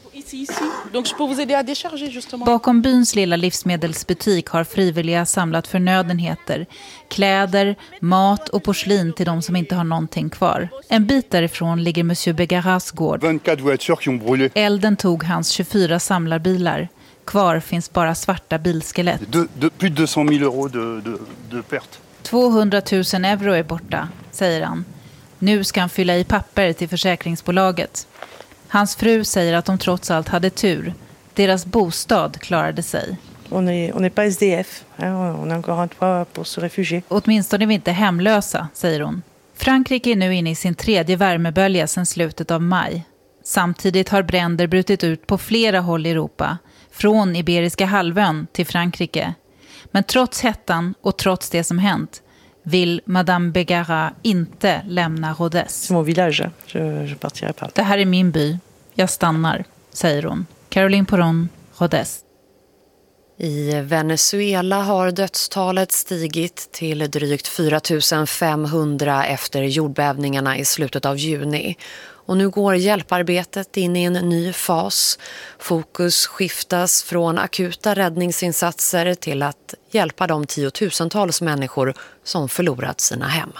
Bakom byns lilla livsmedelsbutik har frivilliga samlat förnödenheter, kläder, mat och porslin till de som inte har någonting kvar. En bit därifrån ligger Monsieur Begaras gård. Elden tog hans tjugofyra samlarbilar. Kvar finns bara svarta bilskelett. tvåhundratusen euro är borta, säger han. Nu ska han fylla i papper till försäkringsbolaget. Hans fru säger att de trots allt hade tur. Deras bostad klarade sig. On est, on est pas S D F. On a encore un toit pour se réfugier. Åtminstone är vi inte hemlösa, säger hon. Frankrike är nu inne i sin tredje värmebölja sedan slutet av maj. Samtidigt har bränder brutit ut på flera håll i Europa. Från Iberiska halvön till Frankrike. Men trots hettan och trots det som hänt vill Madame Begara inte lämna Rodez. Det här är min by. Jag stannar, säger hon. Caroline Poron, Rodez. I Venezuela har dödstalet stigit till drygt fyra tusen femhundra efter jordbävningarna i slutet av juni. Och nu går hjälparbetet in i en ny fas. Fokus skiftas från akuta räddningsinsatser till att hjälpa de tiotusentals människor som förlorat sina hem.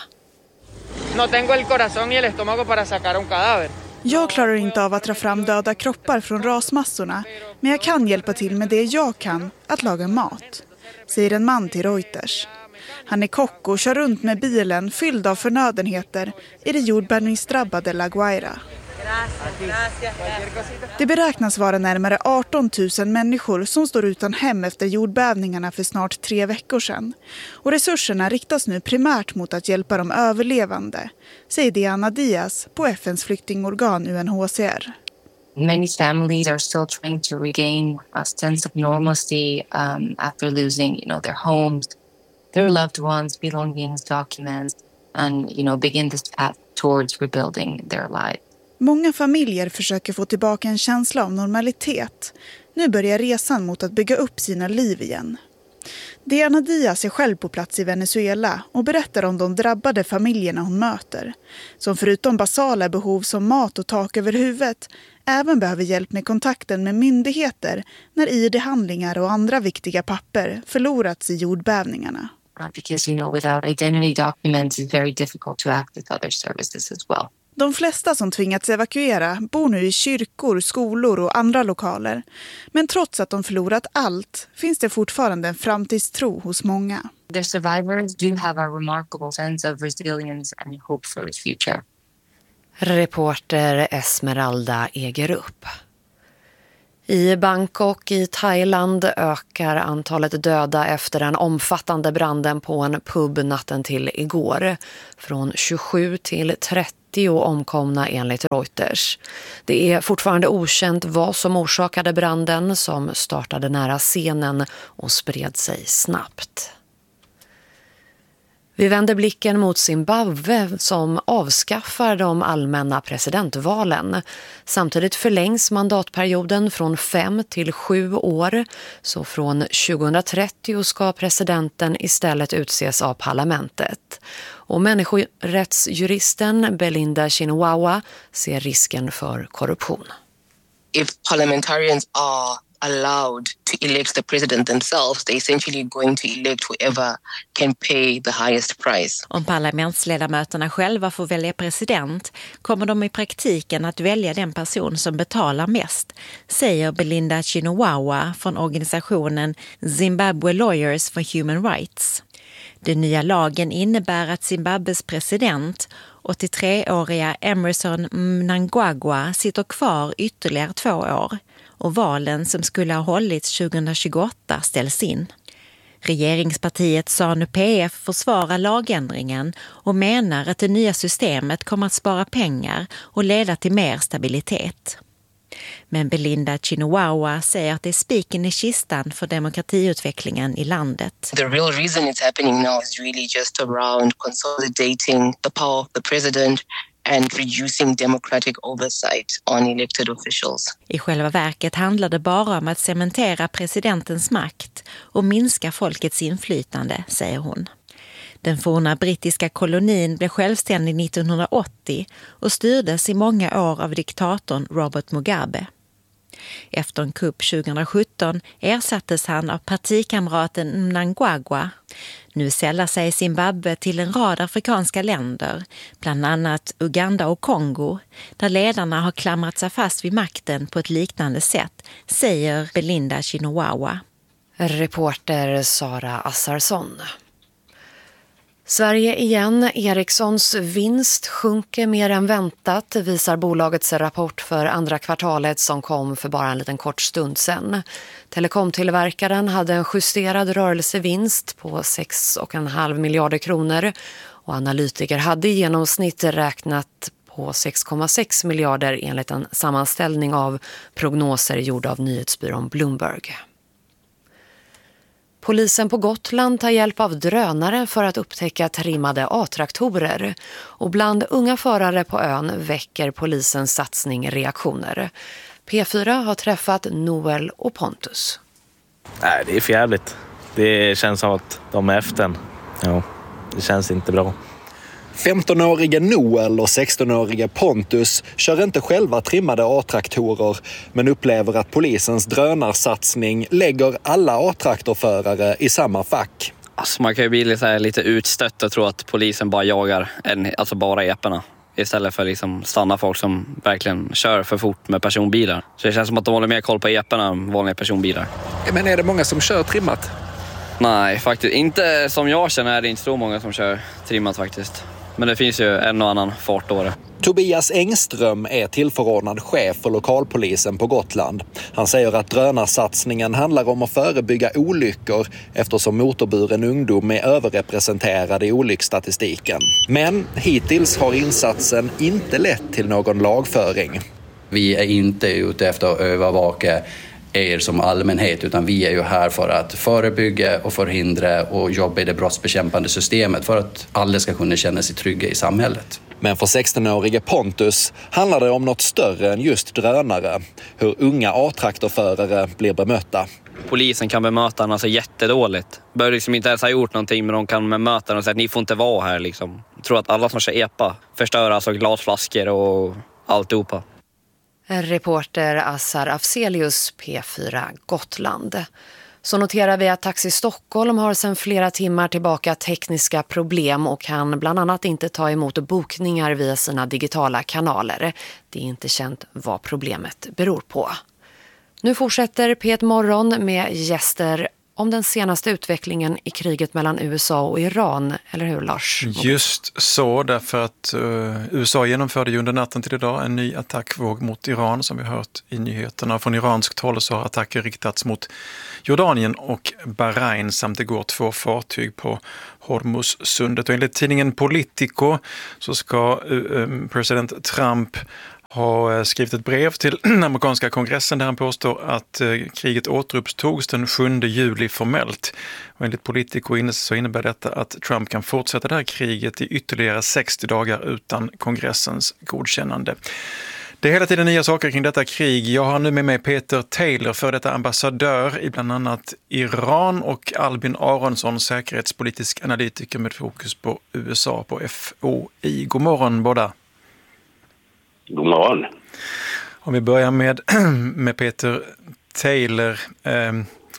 Jag klarar inte av att dra fram döda kroppar från rasmassorna, men jag kan hjälpa till med det jag kan, att laga mat, säger en man till Reuters. Han är kock och kör runt med bilen fylld av förnödenheter i det jordbävningsdrabbade La Guaira. Det beräknas vara närmare arton tusen människor som står utan hem efter jordbävningarna för snart tre veckor sedan. Och resurserna riktas nu primärt mot att hjälpa de överlevande, säger Diana Diaz på F N:s flyktingorgan U N H C R. Many families are still trying to regain a sense of normalcy um, after losing, you know, their homes, their loved ones, belongings, documents, and, you know, begin this path towards rebuilding their lives. Många familjer försöker få tillbaka en känsla av normalitet. Nu börjar resan mot att bygga upp sina liv igen. Diana Diaz är själv på plats i Venezuela och berättar om de drabbade familjerna hon möter. Som förutom basala behov som mat och tak över huvudet även behöver hjälp med kontakten med myndigheter när I D-handlingar och andra viktiga papper förlorats i jordbävningarna. Because, you know, without identity documents it's very difficult to access other services as well. De flesta som tvingats evakuera bor nu i kyrkor, skolor och andra lokaler. Men trots att de förlorat allt finns det fortfarande en framtidstro hos många. The survivors do have a remarkable sense of resilience and hope for the future. Reporter Esmeralda Egerup. I Bangkok i Thailand ökar antalet döda efter den omfattande branden på en pub natten till igår. Från tjugosju till trettio omkomna enligt Reuters. Det är fortfarande okänt vad som orsakade branden som startade nära scenen och spred sig snabbt. Vi vänder blicken mot Zimbabwe som avskaffar de allmänna presidentvalen. Samtidigt förlängs mandatperioden från fem till sju år. Så från tjugohundratrettio ska presidenten istället utses av parlamentet. Och människorättsjuristen Belinda Chinawawa ser risken för korruption. If parliamentarians are allowed to elect the president themselves, they're essentially going to elect whoever can pay the highest price. Om parlamentsledamöterna själva får välja president kommer de i praktiken att välja den person som betalar mest, säger Belinda Chinawawa från organisationen Zimbabwe Lawyers for Human Rights. Den nya lagen innebär att Zimbabwes president, åttiotre-åriga Emmerson Mnangagwa, sitter kvar ytterligare två år och valen som skulle ha hållits tjugohundratjugoåtta ställs in. Regeringspartiet ZANU-P F försvarar lagändringen och menar att det nya systemet kommer att spara pengar och leda till mer stabilitet. Men Belinda Chinawawa säger att det är spiken i kistan för demokratiutvecklingen i landet. The real reason it's happening now is really just around consolidating the power of the president and reducing democratic oversight on elected officials. I själva verket handlar det bara om att cementera presidentens makt och minska folkets inflytande, säger hon. Den forna brittiska kolonin blev självständig nittonhundraåttio och styrdes i många år av diktatorn Robert Mugabe. Efter en kupp tjugohundrasjutton ersattes han av partikamraten Mnangagwa. Nu sällar sig Zimbabwe till en rad afrikanska länder, bland annat Uganda och Kongo, där ledarna har klamrat sig fast vid makten på ett liknande sätt, säger Belinda Chinawawa. Reporter Sara Assarsson. Sverige igen. Ericssons vinst sjunker mer än väntat, visar bolagets rapport för andra kvartalet som kom för bara en liten kort stund sedan. Telekomtillverkaren hade en justerad rörelsevinst på sex komma fem miljarder kronor och analytiker hade i genomsnitt räknat på sex komma sex miljarder enligt en sammanställning av prognoser gjord av nyhetsbyrån Bloomberg. Polisen på Gotland tar hjälp av drönare för att upptäcka trimmade A-traktorer. Och bland unga förare på ön väcker polisens satsning reaktioner. P fyra har träffat Noel och Pontus. Nej, det är för jävligt. Det känns som att de är efter. Ja, det känns inte bra. femtonåriga Noel och sextonåriga Pontus kör inte själva trimmade A-traktorer men upplever att polisens drönarsatsning lägger alla A-traktorförare i samma fack. Alltså man kan ju bli lite, lite utstött och tro att polisen bara jagar en, alltså bara eporna istället för att liksom stanna folk som verkligen kör för fort med personbilar. Så det känns som att de håller mer koll på eporna än vanliga personbilar. Men är det många som kör trimmat? Nej, faktiskt inte som jag känner är det inte så många som kör trimmat faktiskt. Men det finns ju en och annan fartåre. Tobias Engström är tillförordnad chef för lokalpolisen på Gotland. Han säger att drönarsatsningen handlar om att förebygga olyckor eftersom motorburen ungdom är överrepresenterad i olycksstatistiken. Men hittills har insatsen inte lett till någon lagföring. Vi är inte ute efter att övervaka er som allmänhet utan vi är ju här för att förebygga och förhindra och jobba i det brottsbekämpande systemet för att alla ska kunna känna sig trygga i samhället. Men för sextonårige Pontus handlar det om något större än just drönare. Hur unga A-traktorförare blir bemötta. Polisen kan bemöta den alltså jättedåligt. Bör liksom inte ens ha gjort någonting men de kan bemöta den och säga att ni får inte vara här liksom. Jag tror att alla som kör epa förstör alltså glasflaskor och alltihopa. Reporter Assar Afzelius, P fyra Gotland. Så noterar vi att Taxi Stockholm har sedan flera timmar tillbaka tekniska problem och kan bland annat inte ta emot bokningar via sina digitala kanaler. Det är inte känt vad problemet beror på. Nu fortsätter P ett Morgon med gäster om den senaste utvecklingen i kriget mellan U S A och Iran, eller hur Lars? Just så, därför att uh, U S A genomförde ju under natten till idag en ny attackvåg mot Iran som vi har hört i nyheterna. Från iranskt håll så har attacker riktats mot Jordanien och Bahrain samt det går två fartyg på Hormuzsundet. Och enligt tidningen Politico så ska uh, president Trump har skrivit ett brev till den amerikanska kongressen där han påstår att eh, kriget återupptogs den sjunde juli formellt. Och enligt Politico så innebär detta att Trump kan fortsätta det här kriget i ytterligare sextio dagar utan kongressens godkännande. Det är hela tiden nya saker kring detta krig. Jag har nu med mig Peter Taylor, för detta ambassadör i bland annat Iran, och Albin Aronsson, säkerhetspolitisk analytiker med fokus på U S A på F O I. God morgon båda. God morgon. Om vi börjar med, med Peter Taylor. Eh,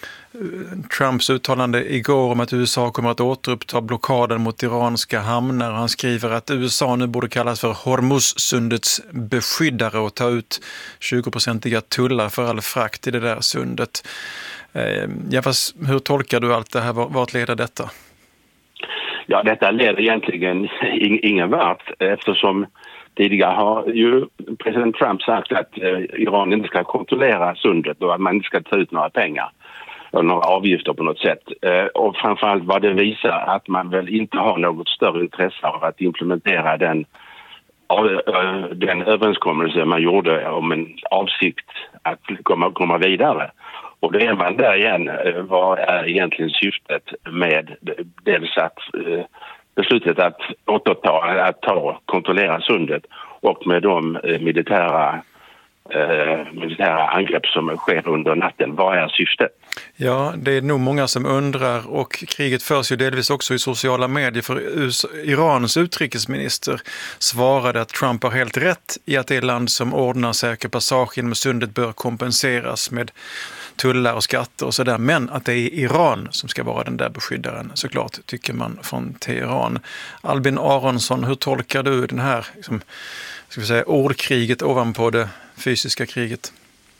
Trumps uttalande igår om att U S A kommer att återuppta blockaden mot iranska hamnar. Han skriver att U S A nu borde kallas för Hormussundets beskyddare och ta ut tjugo-procentiga tullar för all frakt i det där sundet. Eh, ja, fast hur tolkar du allt det här? Vart leder detta? Ja, detta leder egentligen ingen vart eftersom tidigare har ju president Trump sagt att eh, Iran inte ska kontrollera sundet och att man inte ska ta ut några pengar och några avgifter på något sätt. Eh, och framförallt vad det visar att man väl inte har något större intresse av att implementera den, av, eh, den överenskommelse man gjorde om en avsikt att komma, komma vidare. Och då är man där igen, eh, vad är egentligen syftet med dels att eh, beslutet att återta, att ta, kontrollera sundet och med de eh, militära, eh, militära angrepp som sker under natten. Vad är syftet? Ja, det är nog många som undrar, och kriget förs ju delvis också i sociala medier, för U S A, Irans utrikesminister svarade att Trump har helt rätt i att det land som ordnar säker passage genom sundet bör kompenseras med tullar och skatter och sådär, men att det är Iran som ska vara den där beskyddaren, såklart, tycker man från Teheran. Albin Aronsson, hur tolkar du den här liksom, ska vi säga, ordkriget ovanpå det fysiska kriget?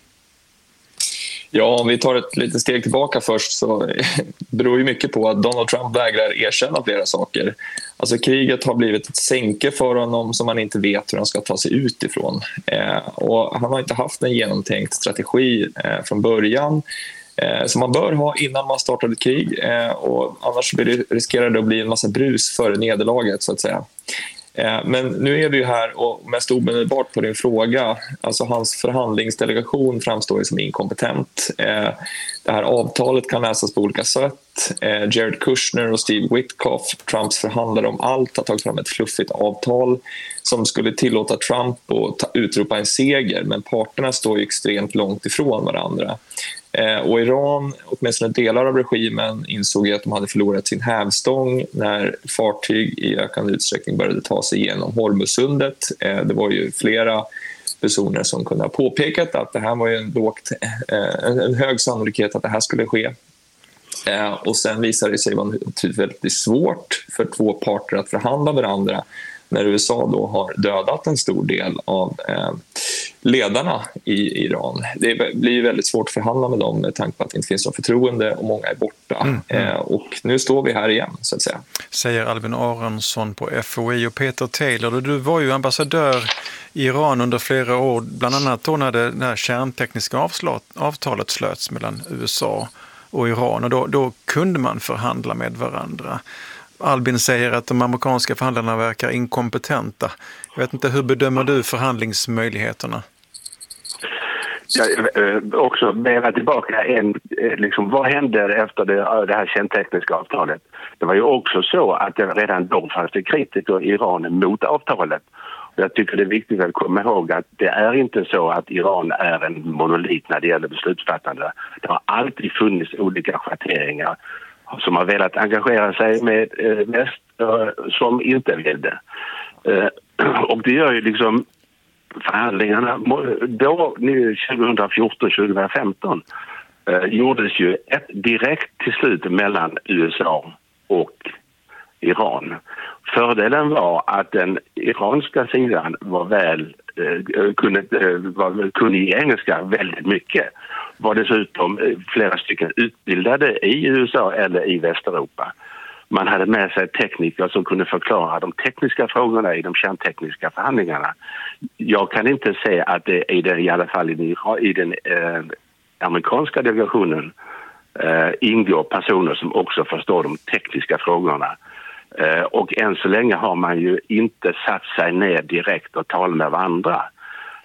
Ja, om vi tar ett litet steg tillbaka först så beror ju mycket på att Donald Trump vägrar erkänna flera saker. Alltså kriget har blivit ett sänke för honom som man inte vet hur han ska ta sig ut ifrån. Eh, och han har inte haft en genomtänkt strategi eh, från början eh, som man bör ha innan man startar ett krig. Eh, och annars riskerar det att bli en massa brus före nederlaget så att säga. Men nu är vi ju här och mest omedelbart på din fråga. Alltså hans förhandlingsdelegation framstår ju som inkompetent. Det här avtalet kan läsas på olika sätt. Jared Kushner och Steve Witkoff, Trumps förhandlare om allt, har tagit fram ett fluffigt avtal som skulle tillåta Trump att utropa en seger, men parterna står ju extremt långt ifrån varandra. Och Iran, åtminstone delar av regimen, insåg att de hade förlorat sin hävstång när fartyg i ökande utsträckning började ta sig igenom Hormuzsundet. Det var ju flera personer som kunde ha påpekat att det här var ju en, lågt, en hög sannolikhet att det här skulle ske. Och sen visade det sig vara väldigt svårt för två parter att förhandla varandra när U S A då har dödat en stor del av eh, ledarna i Iran. Det blir väldigt svårt att förhandla med dem med tanke på att det inte finns något förtroende och många är borta. Mm, mm. Eh, och nu står vi här igen, så att säga. Säger Albin Aronsson på F O I. Och Peter Taylor, du var ju ambassadör i Iran under flera år, bland annat då när det, det här kärntekniska avslut, avtalet slöts mellan U S A och Iran, och då, då kunde man förhandla med varandra. Albin säger att de amerikanska förhandlarna verkar inkompetenta. Jag vet inte, hur bedömer du förhandlingsmöjligheterna? Ja, också mera tillbaka en, liksom, vad hände efter det, det här kärntekniska avtalet? Det var ju också så att det redan då fanns det kritiker i Iran mot avtalet. Och jag tycker det är viktigt att komma ihåg att det är inte så att Iran är en monolit när det gäller beslutsfattande. Det har alltid funnits olika schatteringar som har velat engagera sig med eh, väst eh, som inte vill det. Eh, och det gör ju liksom förhandlingarna då tjugofjorton tjugofemton eh, gjordes ju ett direkt till slut mellan U S A och Iran. Fördelen var att den iranska sidan var väl eh, kunde, eh, var kunnig i engelska väldigt mycket. Var dessutom flera stycken utbildade i U S A eller i Västeuropa. Man hade med sig tekniker som kunde förklara de tekniska frågorna i de kärntekniska förhandlingarna. Jag kan inte säga att det är det, i alla fall i den, i den eh, amerikanska delegationen eh, ingår personer som också förstår de tekniska frågorna. Eh, och än så länge har man ju inte satt sig ner direkt och talat med varandra.